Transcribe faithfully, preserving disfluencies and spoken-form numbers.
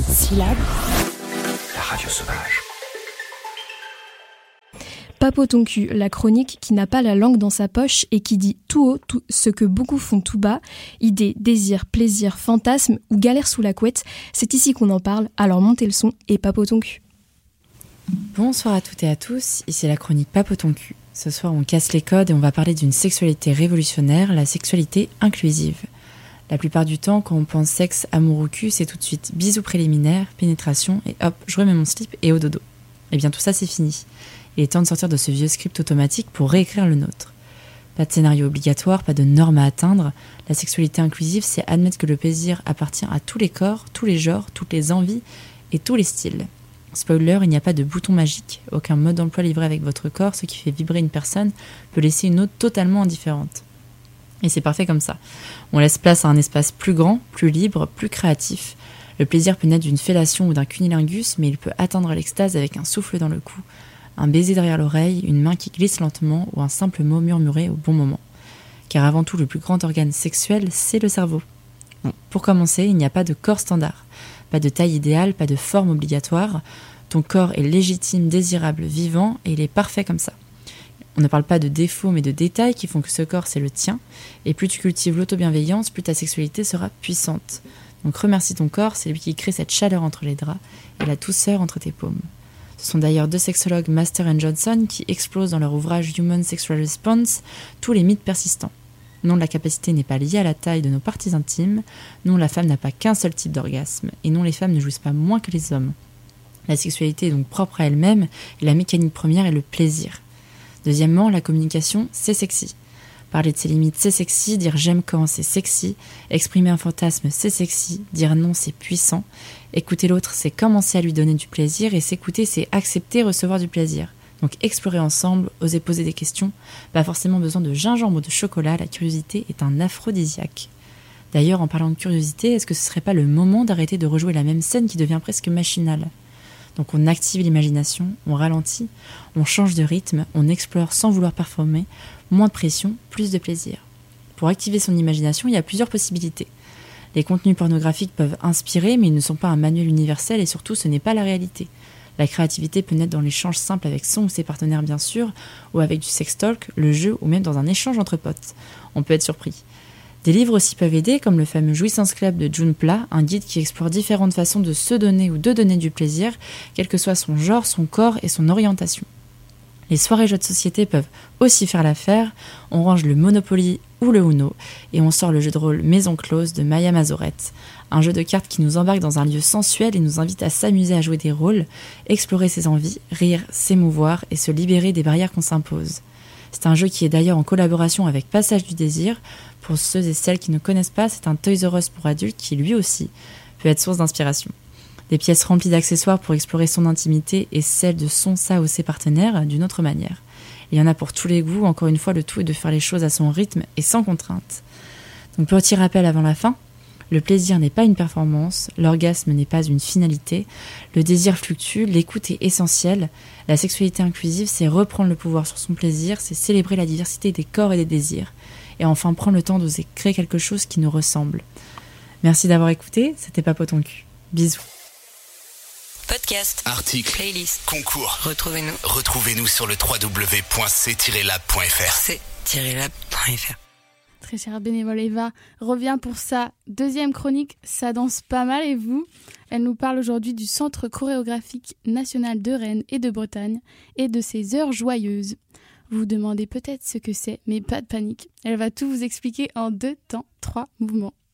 Syllabe. La radio sauvage. Papo ton cul, la chronique qui n'a pas la langue dans sa poche et qui dit tout haut tout ce que beaucoup font tout bas. Idées, désirs, plaisirs, fantasmes ou galères sous la couette, c'est ici qu'on en parle, alors montez le son et papo ton cul. Bonsoir à toutes et à tous, ici la chronique Papo ton cul. Ce soir on casse les codes et on va parler d'une sexualité révolutionnaire, la sexualité inclusive. La plupart du temps, quand on pense sexe, amour ou cul, c'est tout de suite bisous préliminaires, pénétration et hop, je remets mon slip et au dodo. Eh bien tout ça c'est fini. Il est temps de sortir de ce vieux script automatique pour réécrire le nôtre. Pas de scénario obligatoire, pas de normes à atteindre. La sexualité inclusive, c'est admettre que le plaisir appartient à tous les corps, tous les genres, toutes les envies et tous les styles. Spoiler, il n'y a pas de bouton magique. Aucun mode d'emploi livré avec votre corps, ce qui fait vibrer une personne, peut laisser une autre totalement indifférente. Et c'est parfait comme ça. On laisse place à un espace plus grand, plus libre, plus créatif. Le plaisir peut naître d'une fellation ou d'un cunilingus, mais il peut atteindre l'extase avec un souffle dans le cou, un baiser derrière l'oreille, une main qui glisse lentement ou un simple mot murmuré au bon moment. Car avant tout, le plus grand organe sexuel, c'est le cerveau. Bon, pour commencer, il n'y a pas de corps standard, pas de taille idéale, pas de forme obligatoire. Ton corps est légitime, désirable, vivant et il est parfait comme ça. On ne parle pas de défauts mais de détails qui font que ce corps c'est le tien. Et plus tu cultives l'autobienveillance, plus ta sexualité sera puissante. Donc remercie ton corps, c'est lui qui crée cette chaleur entre les draps et la douceur entre tes paumes. Ce sont d'ailleurs deux sexologues, Master et Johnson, qui explosent dans leur ouvrage Human Sexual Response tous les mythes persistants. Non, la capacité n'est pas liée à la taille de nos parties intimes. Non, la femme n'a pas qu'un seul type d'orgasme. Et non, les femmes ne jouissent pas moins que les hommes. La sexualité est donc propre à elle-même et la mécanique première est le plaisir. Deuxièmement, la communication, c'est sexy. Parler de ses limites, c'est sexy. Dire j'aime quand, c'est sexy. Exprimer un fantasme, c'est sexy. Dire non, c'est puissant. Écouter l'autre, c'est commencer à lui donner du plaisir. Et s'écouter, c'est accepter recevoir du plaisir. Donc explorer ensemble, oser poser des questions. Pas forcément besoin de gingembre ou de chocolat, la curiosité est un aphrodisiaque. D'ailleurs, en parlant de curiosité, est-ce que ce serait pas le moment d'arrêter de rejouer la même scène qui devient presque machinale ? Donc on active l'imagination, on ralentit, on change de rythme, on explore sans vouloir performer, moins de pression, plus de plaisir. Pour activer son imagination, il y a plusieurs possibilités. Les contenus pornographiques peuvent inspirer, mais ils ne sont pas un manuel universel et surtout ce n'est pas la réalité. La créativité peut naître dans l'échange simple avec son ou ses partenaires bien sûr, ou avec du sextalk, le jeu ou même dans un échange entre potes. On peut être surpris. Des livres aussi peuvent aider, comme le fameux Jouissance Club de June Pla, un guide qui explore différentes façons de se donner ou de donner du plaisir, quel que soit son genre, son corps et son orientation. Les soirées jeux de société peuvent aussi faire l'affaire, on range le Monopoly ou le Uno, et on sort le jeu de rôle Maison Close de Maya Mazorette, un jeu de cartes qui nous embarque dans un lieu sensuel et nous invite à s'amuser à jouer des rôles, explorer ses envies, rire, s'émouvoir et se libérer des barrières qu'on s'impose. C'est un jeu qui est d'ailleurs en collaboration avec Passage du Désir. Pour ceux et celles qui ne connaissent pas, c'est un Toys R Us pour adultes qui, lui aussi, peut être source d'inspiration. Des pièces remplies d'accessoires pour explorer son intimité et celle de son, sa ou ses partenaires d'une autre manière. Il y en a pour tous les goûts, encore une fois, le tout est de faire les choses à son rythme et sans contrainte. Donc petit rappel avant la fin, le plaisir n'est pas une performance, l'orgasme n'est pas une finalité, le désir fluctue, l'écoute est essentielle. La sexualité inclusive, c'est reprendre le pouvoir sur son plaisir, c'est célébrer la diversité des corps et des désirs. Et enfin prendre le temps d'oser créer quelque chose qui nous ressemble. Merci d'avoir écouté, c'était Papo ton cul. Bisous. Podcast, articles, playlist, concours. Retrouvez-nous. Retrouvez-nous sur le w w w point c tiret lab point f r. c tiret lab point f r. Très chère bénévole Eva revient pour sa deuxième chronique. Ça danse pas mal et vous ? Elle nous parle aujourd'hui du Centre chorégraphique national de Rennes et de Bretagne et de ses heures joyeuses. Vous vous demandez peut-être ce que c'est, mais pas de panique. Elle va tout vous expliquer en deux temps, trois mouvements.